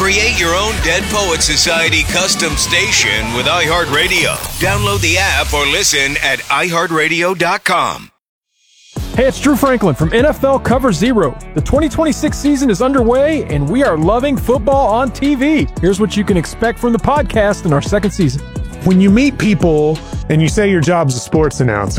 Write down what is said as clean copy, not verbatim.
Create your own Dead Poet Society custom station with iHeartRadio. Download the app or listen at iHeartRadio.com. Hey, it's Drew Franklin from NFL Cover Zero. The 2026 season is underway, and we are loving football on TV. Here's what you can expect from the podcast in our second season. When you meet people and you say your job's a sports announcer,